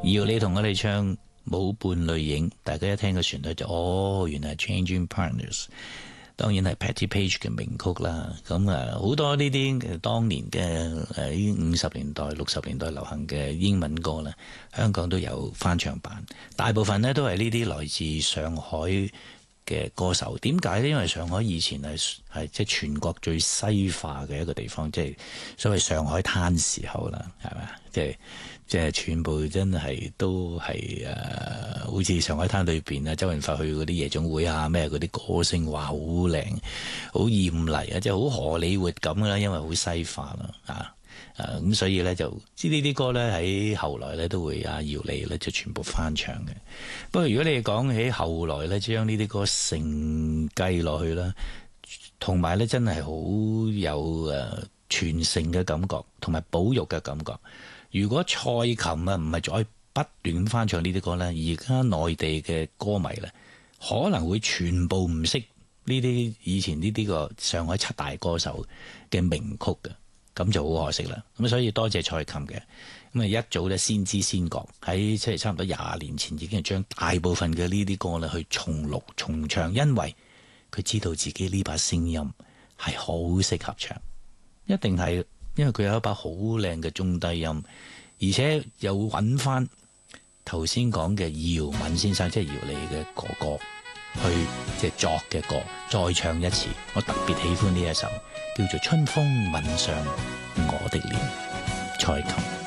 要你同我哋唱冇伴侶影，大家一聽個旋律就原來係 Changing Partners， 當然係 Patti Page 嘅名曲啦。咁好多呢啲當年嘅50年代60年代流行嘅英文歌咧，香港都有翻唱版，大部分呢都係呢啲來自上海嘅歌手。點解呢？因為上海以前係即係全國最西化嘅一個地方，即係所謂上海灘時候啦，係咪？即係全部真係都係好似上海灘裏邊啊，周潤發去嗰啲夜總會啊，咩嗰啲歌聲話好靚，好豔麗啊，即係好荷里活咁啦，因為好西化啦咁所以咧就知呢啲歌咧喺後來咧都會姚莉咧就全部翻唱嘅。不過如果你講起後來咧，將呢啲歌承繼落去啦，同埋咧真係好有傳承嘅感覺，同埋保育嘅感覺。如果蔡琴唔係再不斷翻唱呢啲歌咧，而家內地嘅歌迷咧可能會全部唔識呢啲以前呢啲個上海7大歌手嘅名曲嘅。咁就好可惜啦。咁所以多謝蔡琴嘅。咁一早咧先知先覺，喺即係差唔多20年前已經係將大部分嘅呢啲歌咧去重錄重唱，因為佢知道自己呢把聲音係好適合唱，一定係因為佢有一把好靚嘅中低音，而且又揾翻頭先講嘅姚敏先生，即係姚莉嘅哥哥去即係作嘅歌，再唱一次。我特別喜歡呢一首叫做《春風吻上我的臉》，蔡琴。